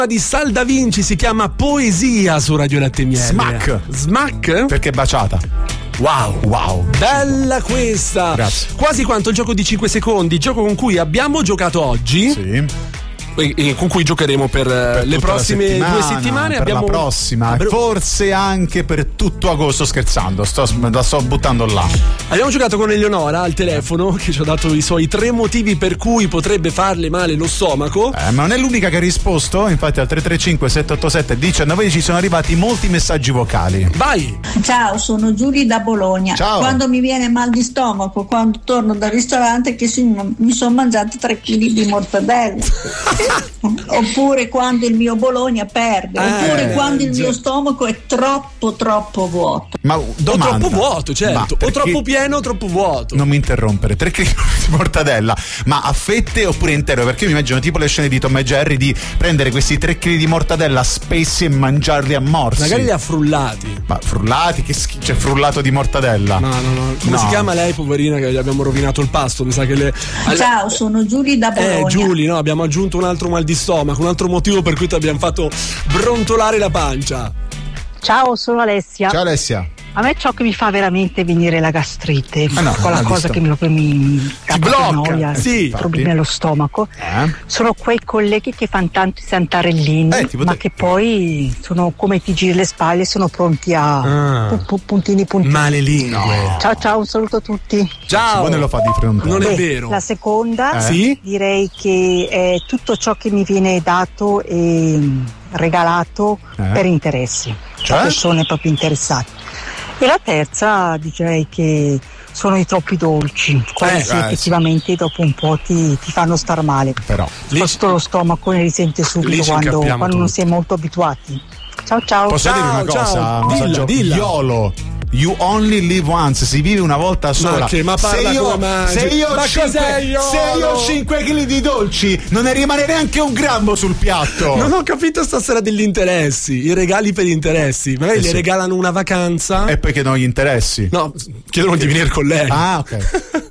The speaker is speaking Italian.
di Sal Da Vinci, si chiama Poesia su Radio Latte Miele. Smack? Perché è baciata. Wow, bella questa. Grazie. Quasi quanto il gioco di 5 secondi, gioco con cui abbiamo giocato oggi. Sì. E con cui giocheremo per le prossime 2 settimane. Per la prossima, forse anche per tutto agosto, scherzando, la sto buttando là. Abbiamo giocato con Eleonora al telefono, che ci ha dato i suoi 3 motivi per cui potrebbe farle male lo stomaco. Ma non è l'unica che ha risposto, infatti al 335 787 19 sono arrivati molti messaggi vocali. Vai! Ciao, sono Giulia da Bologna. Ciao. Quando mi viene mal di stomaco, quando torno dal ristorante, che mi sono mangiato 3 kg di mortadella. Oppure quando il mio Bologna perde, oppure quando il mio stomaco è troppo vuoto. Ma domanda, o troppo vuoto, certo, o troppo pieno o troppo vuoto. Non mi interrompere. 3 kg di mortadella, ma a fette oppure intero? Perché io mi immagino tipo le scene di Tom e Jerry di prendere questi 3 kg di mortadella spessi e mangiarli a morsi. Magari li ha frullati. Ma frullati? Che c'è frullato di mortadella? No. Come si chiama lei, poverina, che gli abbiamo rovinato il pasto? Mi sa che Ciao, sono Giulia da Bologna. Giulia, no, abbiamo aggiunto un altro mal di stomaco, un altro motivo per cui ti abbiamo fatto brontolare la pancia. Ciao, sono Alessia. Ciao Alessia. A me ciò che mi fa veramente venire la gastrite, no, quella cosa che mi blocca, noia, sì, problemi allo stomaco, sono quei colleghi che fanno tanti santarellini, ma che poi sono come ti giri le spalle, sono pronti a puntini. Male lingue. No. Ciao, un saluto a tutti. Ciao. Simone lo fa di fronte. Non è vero. La seconda, Sì? direi che è tutto ciò che mi viene dato e regalato per interessi, Cioè? persone proprio interessate. E la terza direi che sono i troppi dolci, quasi effettivamente dopo un po' ti fanno star male. Però Questo lo stomaco ne risente subito quando non si è molto abituati. Ciao. Posso dire una cosa? Dilla. YOLO. You only live once, si vive una volta sola. Ma parla se io ho 5 kg di dolci, non ne rimane neanche un grammo sul piatto. Non ho capito stasera degli interessi, i regali per gli interessi. Magari le regalano una vacanza e poi chiedono gli interessi. No, chiedono di venire con lei. Ah, ok.